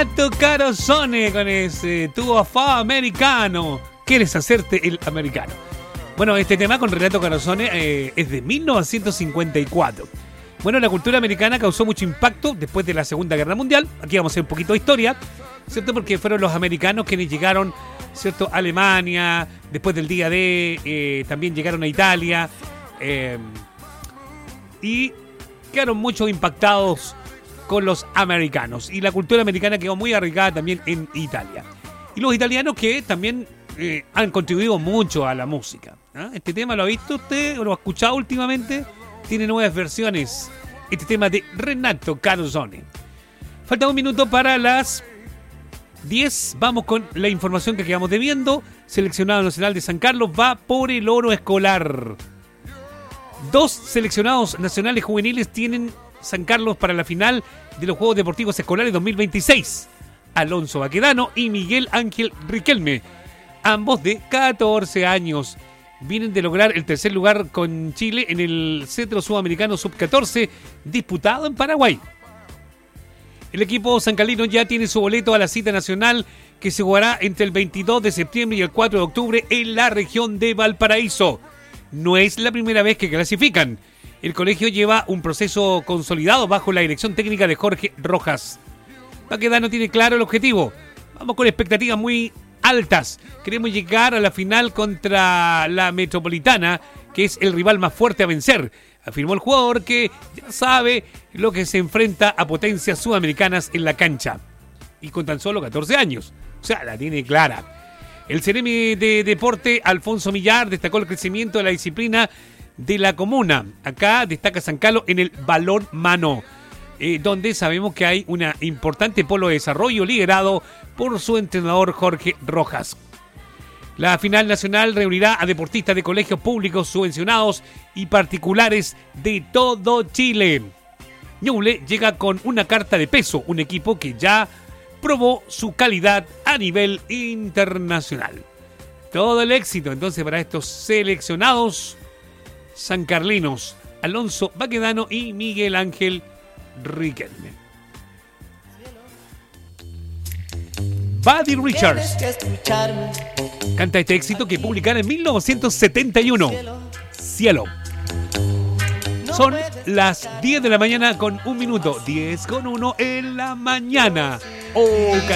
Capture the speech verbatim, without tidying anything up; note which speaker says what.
Speaker 1: Renato Carosone con ese Tu afán americano. ¿Quieres hacerte el americano? Bueno, este tema con Renato Carosone eh, es de mil novecientos cincuenta y cuatro. Bueno, la cultura americana causó mucho impacto después de la Segunda Guerra Mundial. Aquí vamos a hacer un poquito de historia, ¿cierto? Porque fueron los americanos quienes llegaron, ¿cierto?, a Alemania, después del día D, eh, también llegaron a Italia, eh, y quedaron mucho impactados con los americanos. Y la cultura americana quedó muy arraigada también en Italia. Y los italianos que también eh, han contribuido mucho a la música. ¿Ah? Este tema lo ha visto usted o lo ha escuchado últimamente. Tiene nuevas versiones. Este tema de Renato Carosone. Falta un minuto para las diez. Vamos con la información que quedamos debiendo. Seleccionado nacional de San Carlos va por el oro escolar. Dos seleccionados nacionales juveniles tienen San Carlos para la final de los Juegos Deportivos Escolares dos mil veintiséis. Alonso Baquedano y Miguel Ángel Riquelme. Ambos de catorce años. Vienen de lograr el tercer lugar con Chile en el Cetro Sudamericano sub catorce disputado en Paraguay. El equipo sancalino ya tiene su boleto a la cita nacional que se jugará entre el veintidós de septiembre y el cuatro de octubre en la región de Valparaíso. No es la primera vez que clasifican. El colegio lleva un proceso consolidado bajo la dirección técnica de Jorge Rojas. Baquedano tiene claro el objetivo. Vamos con expectativas muy altas. Queremos llegar a la final contra la Metropolitana, que es el rival más fuerte a vencer, afirmó el jugador, que ya sabe lo que se enfrenta a potencias sudamericanas en la cancha. Y con tan solo catorce años. O sea, la tiene clara. El Ceremi de Deporte, Alfonso Millar, destacó el crecimiento de la disciplina de la comuna. Acá destaca San Carlos en el balón mano, eh, donde sabemos que hay un importante polo de desarrollo liderado por su entrenador Jorge Rojas. La final nacional reunirá a deportistas de colegios públicos subvencionados y particulares de todo Chile. Ñuble llega con una carta de peso, un equipo que ya probó su calidad a nivel internacional. Todo el éxito entonces para estos seleccionados sancarlinos, Alonso Baquedano y Miguel Ángel Riquelme. Buddy Richards canta este éxito que publicaron en mil novecientos setenta y uno, Cielo. Son las diez de la mañana con un minuto, diez con uno en la mañana. Oh,